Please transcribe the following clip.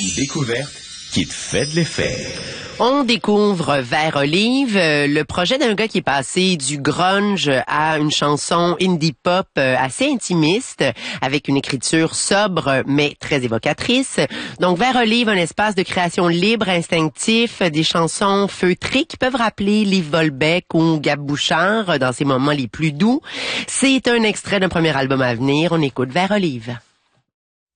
Une découverte qui te fait de l'effet. On découvre Vert Olive, le projet d'un gars qui est passé du grunge à une chanson indie pop assez intimiste, avec une écriture sobre mais très évocatrice. Donc Vert Olive, un espace de création libre, instinctif, des chansons feutrées qui peuvent rappeler Liv Volbeck ou Gab Bouchard dans ses moments les plus doux. C'est un extrait d'un premier album à venir. On écoute Vert Olive.